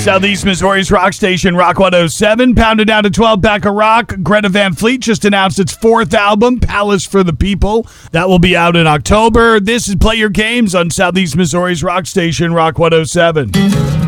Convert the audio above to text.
Southeast Missouri's rock station, Rock 107, pounded down to 12 pack of rock. Greta Van Fleet just announced its 4th album, Palace for the People. That will be out in October. This is Play Your Games on Southeast Missouri's rock station, Rock 107.